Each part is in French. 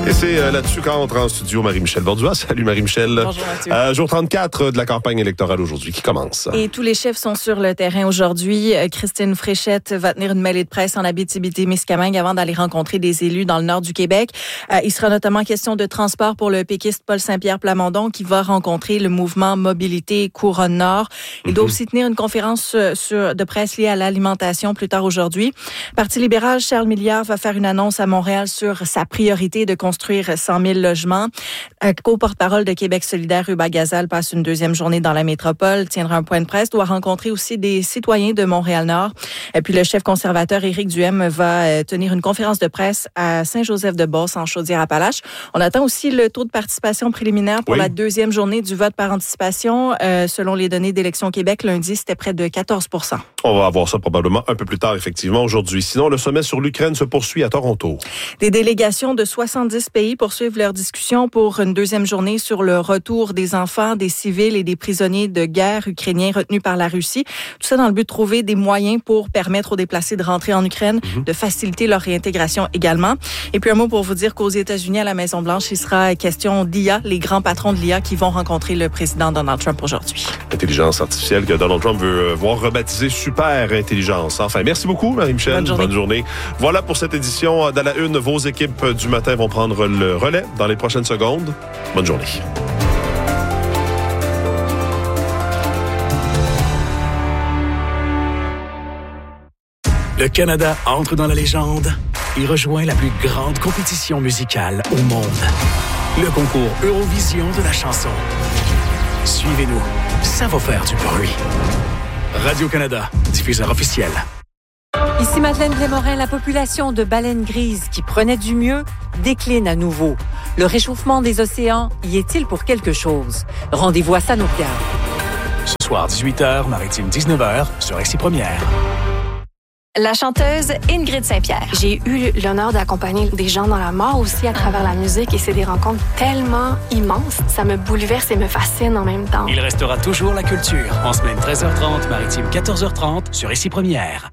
Et c'est là-dessus qu'entre en studio Marie-Michel Borduas. Salut Marie-Michel. Bonjour Mathieu. Jour 34 de la campagne électorale aujourd'hui qui commence. Et tous les chefs sont sur le terrain aujourd'hui. Christine Fréchette va tenir une mêlée de presse en Abitibi-Témiscamingue avant d'aller rencontrer des élus dans le nord du Québec. Il sera notamment question de transport pour le péquiste Paul Saint-Pierre Plamondon qui va rencontrer le mouvement Mobilité Couronne Nord. Il doit aussi tenir une conférence de presse liée à l'alimentation plus tard aujourd'hui. Parti libéral, Charles Milliard va faire une annonce à Montréal sur sa priorité de construire 100 000 logements. Co-porte-parole de Québec solidaire, Ruba Gazal, passe une deuxième journée dans la métropole, tiendra un point de presse, doit rencontrer aussi des citoyens de Montréal-Nord. Et puis le chef conservateur Éric Duhem va tenir une conférence de presse à Saint-Joseph-de-Beauce en Chaudière-Appalaches. On attend aussi le taux de participation préliminaire pour la deuxième journée du vote par anticipation. Selon les données d'Élection Québec, lundi, c'était près de 14 %. On va avoir ça probablement un peu plus tard, effectivement, aujourd'hui. Sinon, le sommet sur l'Ukraine se poursuit à Toronto. Des délégations de 70 pays poursuivent leurs discussions pour une deuxième journée sur le retour des enfants, des civils et des prisonniers de guerre ukrainiens retenus par la Russie. Tout ça dans le but de trouver des moyens pour permettre aux déplacés de rentrer en Ukraine, de faciliter leur réintégration également. Et puis un mot pour vous dire qu'aux États-Unis, à la Maison-Blanche, il sera question d'IA, les grands patrons de l'IA qui vont rencontrer le président Donald Trump aujourd'hui. Intelligence artificielle que Donald Trump veut voir rebaptiser Super Intelligence. Enfin, merci beaucoup, Marie-Michel. Bonne journée. Voilà pour cette édition dans la Une. Vos équipes du matin vont prendre le relais dans les prochaines secondes. Bonne journée. Le Canada entre dans la légende et rejoint la plus grande compétition musicale au monde. Le concours Eurovision de la chanson. Suivez-nous, ça va faire du bruit. Radio-Canada, diffuseur officiel. Ici Madeleine Grémorin, la population de baleines grises qui prenait du mieux décline à nouveau. Le réchauffement des océans y est-il pour quelque chose? Rendez-vous à Sanokia. Ce soir, 18h, Maritime 19h, sur Récit Première. La chanteuse Ingrid Saint-Pierre. J'ai eu l'honneur d'accompagner des gens dans la mort aussi à travers la musique et c'est des rencontres tellement immenses. Ça me bouleverse et me fascine en même temps. Il restera toujours la culture. En semaine 13h30, Maritime 14h30, sur Récit Première.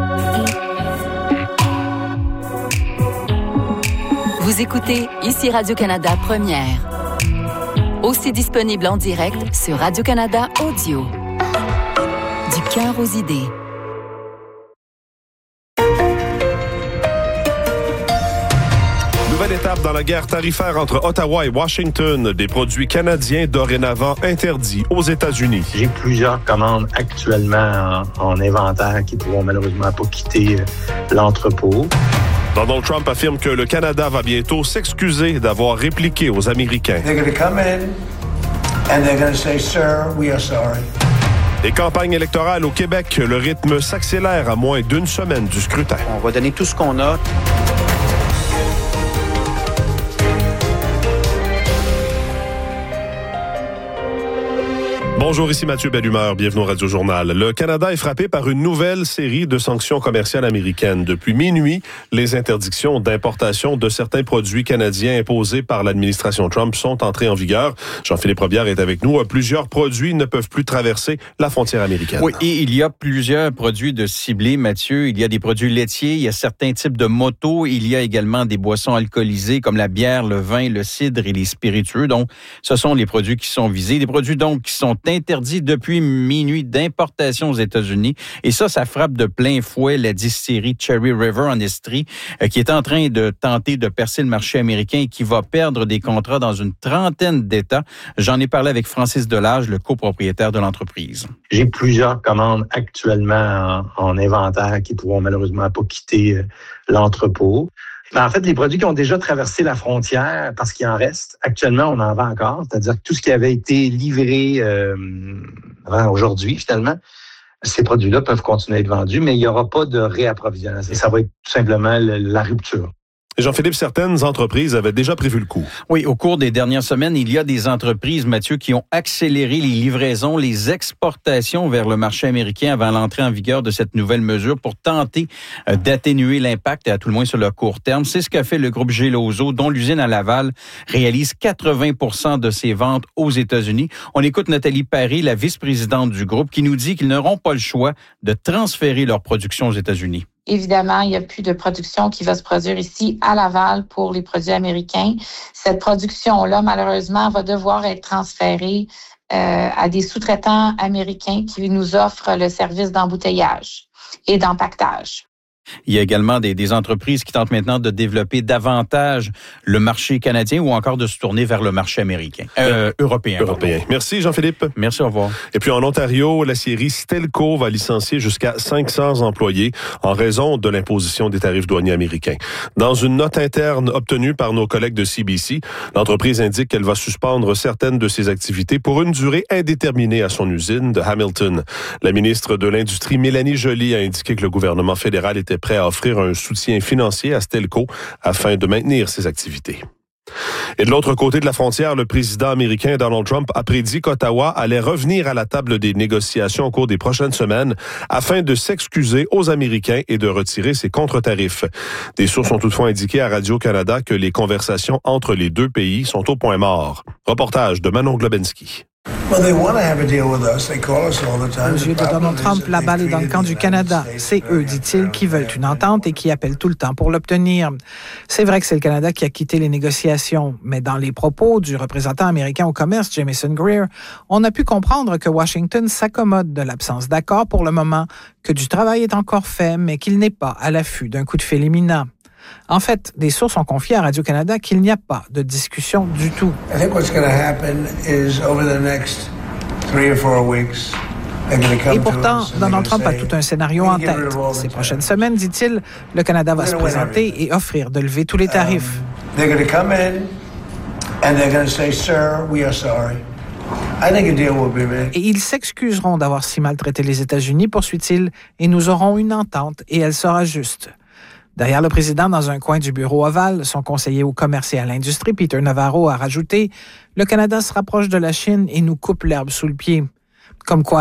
Vous écoutez ici Radio-Canada Première. Aussi disponible en direct sur Radio-Canada Audio. Du cœur aux idées. Nouvelle étape dans la guerre tarifaire entre Ottawa et Washington. Des produits canadiens dorénavant interdits aux États-Unis. J'ai plusieurs commandes actuellement en inventaire qui pourront malheureusement pas quitter l'entrepôt. Donald Trump affirme que le Canada va bientôt s'excuser d'avoir répliqué aux Américains. They're going to come in and they're going to say, "Sir, we are sorry." Les campagnes électorales au Québec, le rythme s'accélère à moins d'une semaine du scrutin. On va donner tout ce qu'on a. Bonjour, ici Mathieu Bellumeur, bienvenue au Radio Journal. Le Canada est frappé par une nouvelle série de sanctions commerciales américaines. Depuis minuit, les interdictions d'importation de certains produits canadiens imposés par l'administration Trump sont entrées en vigueur. Jean-Philippe Robillard est avec nous. Plusieurs produits ne peuvent plus traverser la frontière américaine. Oui, et il y a plusieurs produits de ciblés, Mathieu. Il y a des produits laitiers, il y a certains types de motos, il y a également des boissons alcoolisées comme la bière, le vin, le cidre et les spiritueux. Donc, ce sont les produits qui sont visés. Des produits donc qui sont interdit depuis minuit d'importation aux États-Unis. Et ça frappe de plein fouet la distillerie Cherry River en Estrie, qui est en train de tenter de percer le marché américain et qui va perdre des contrats dans une trentaine d'États. J'en ai parlé avec Francis Delage, le copropriétaire de l'entreprise. J'ai plusieurs commandes actuellement en inventaire qui pourront malheureusement pas quitter l'entrepôt. En fait, les produits qui ont déjà traversé la frontière, parce qu'il en reste, actuellement, on en vend encore. C'est-à-dire que tout ce qui avait été livré avant aujourd'hui, finalement, ces produits-là peuvent continuer à être vendus, mais il n'y aura pas de réapprovisionnement. Ça va être tout simplement la rupture. Jean-Philippe, certaines entreprises avaient déjà prévu le coup. Oui, au cours des dernières semaines, il y a des entreprises, Mathieu, qui ont accéléré les livraisons, les exportations vers le marché américain avant l'entrée en vigueur de cette nouvelle mesure pour tenter d'atténuer l'impact, à tout le moins sur le court terme. C'est ce qu'a fait le groupe Geloso, dont l'usine à Laval réalise 80% de ses ventes aux États-Unis. On écoute Nathalie Paré, la vice-présidente du groupe, qui nous dit qu'ils n'auront pas le choix de transférer leur production aux États-Unis. évidemment, il n'y a plus de production qui va se produire ici à Laval pour les produits américains. Cette production-là, malheureusement, va devoir être transférée à des sous-traitants américains qui nous offrent le service d'embouteillage et d'empaquetage. Il y a également des entreprises qui tentent maintenant de développer davantage le marché canadien ou encore de se tourner vers le marché américain, européen. Merci Jean-Philippe. Merci, au revoir. Et puis en Ontario, l'aciérie Stelco va licencier jusqu'à 500 employés en raison de l'imposition des tarifs douaniers américains. Dans une note interne obtenue par nos collègues de CBC, l'entreprise indique qu'elle va suspendre certaines de ses activités pour une durée indéterminée à son usine de Hamilton. La ministre de l'Industrie, Mélanie Joly, a indiqué que le gouvernement fédéral était prêt à offrir un soutien financier à Stelco afin de maintenir ses activités. Et de l'autre côté de la frontière, le président américain Donald Trump a prédit qu'Ottawa allait revenir à la table des négociations au cours des prochaines semaines afin de s'excuser aux Américains et de retirer ses contre-tarifs. Des sources ont toutefois indiqué à Radio-Canada que les conversations entre les deux pays sont au point mort. Reportage de Manon Globensky. Aux yeux de Donald Trump, la balle est dans le camp du Canada. C'est eux, dit-il, qui veulent une entente et qui appellent tout le temps pour l'obtenir. C'est vrai que c'est le Canada qui a quitté les négociations, mais dans les propos du représentant américain au commerce, Jamieson Greer, on a pu comprendre que Washington s'accommode de l'absence d'accord pour le moment, que du travail est encore fait, mais qu'il n'est pas à l'affût d'un coup de fil imminent. En fait, des sources ont confié à Radio-Canada qu'il n'y a pas de discussion du tout. Et pourtant, Donald Trump a tout un scénario en tête. Ces prochaines semaines, dit-il, le Canada va se présenter et offrir de lever tous les tarifs. Et ils s'excuseront d'avoir si maltraité les États-Unis, poursuit-il, et nous aurons une entente et elle sera juste. Derrière le président, dans un coin du bureau ovale, son conseiller au commerce et à l'industrie, Peter Navarro, a rajouté « Le Canada se rapproche de la Chine et nous coupe l'herbe sous le pied ». Comme quoi,